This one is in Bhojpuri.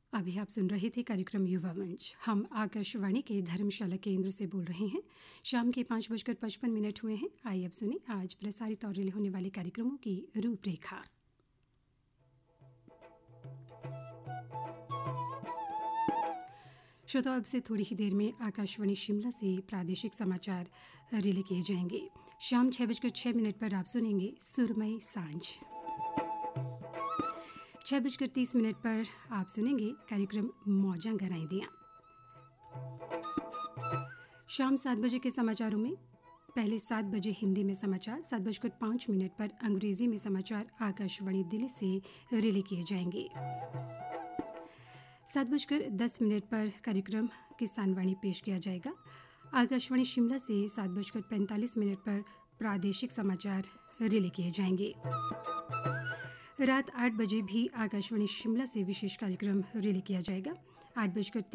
अभी आप सुन रहे थे कार्यक्रम युवा मंच। हम आकाशवाणी के धर्मशाला केंद्र से बोल रहे हैं। शाम के 5:55 हुए हैं। आइए अब सुने आज प्रसारित और रिले होने वाले कार्यक्रमों की रूपरेखा। श्रोताओं, अब से थोड़ी ही देर में आकाशवाणी शिमला से प्रादेशिक समाचार रिले किए जाएंगे। शाम 6:06 पर आप सुनेंगे सुरमई सांझ। 6:30 पर आप सुनेंगे कार्यक्रम मौजां गराई दियां। शाम 7 बजे के समाचारों में पहले 7 बजे हिंदी में समाचार, 7:05 पर अंग्रेजी में समाचार आकाशवाणी दिल्ली से रिले किए जाएंगे। 7:10 पर कार्यक्रम किसान वाणी पेश किया जाएगा। आकाशवाणी शिमला से 7:45 पर प्रादेशिक समाचार रिले किए जाएंगे। रात 8 बजे भी आकाशवाणी शिमला से विशेष कार्यक्रम रिले किया जाएगा। 8:30